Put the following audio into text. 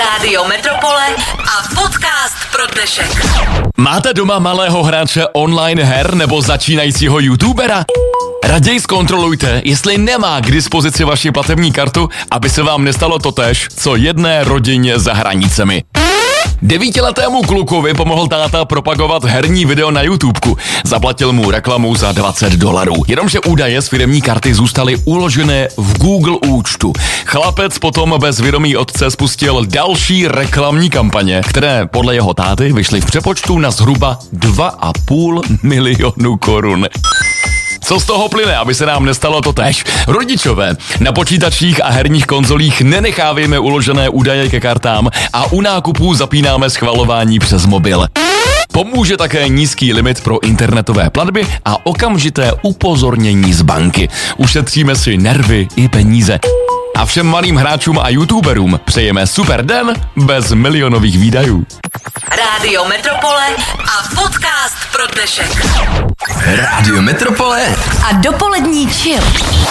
Rádio Metropole a podcast pro dnešek. Máte doma malého hráče online her nebo začínajícího youtubera? Raději zkontrolujte, jestli nemá k dispozici vaši platební kartu, aby se vám nestalo totéž, co jedné rodině za hranicemi. 9letému klukovi pomohl táta propagovat herní video na YouTubeku. Zaplatil mu reklamu za $20. Jenomže údaje z firemní karty zůstaly uložené v Google účtu. Chlapec potom bez vědomí otce spustil další reklamní kampaně, které podle jeho táty vyšly v přepočtu na zhruba 2,5 milionu korun. Co z toho plyne, aby se nám nestalo totéž? Rodičové, na počítačích a herních konzolích nenechávejme uložené údaje ke kartám a u nákupů zapínáme schvalování přes mobil. Pomůže také nízký limit pro internetové platby a okamžité upozornění z banky. Ušetříme si nervy i peníze. A všem malým hráčům a youtuberům přejeme super den bez milionových výdajů. Rádio Metropole a podcast pro dnešek. Rádio Metropole a dopolední chill.